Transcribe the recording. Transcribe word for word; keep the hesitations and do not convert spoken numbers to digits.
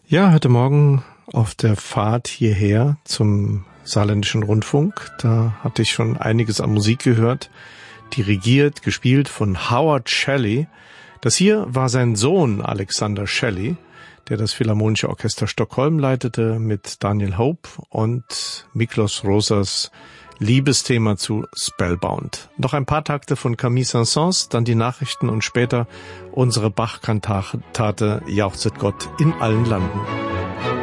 Ja, heute Morgen auf der Fahrt hierher zum Saarländischen Rundfunk, da hatte ich schon einiges an Musik gehört, dirigiert, gespielt von Howard Shelley. Das hier war sein Sohn Alexander Shelley, der das Philharmonische Orchester Stockholm leitete mit Daniel Hope und Miklos Rosas Liebesthema zu Spellbound. Noch ein paar Takte von Camille Saint-Saëns, dann die Nachrichten und später unsere Bach-Kantate Jauchzet Gott in allen Landen.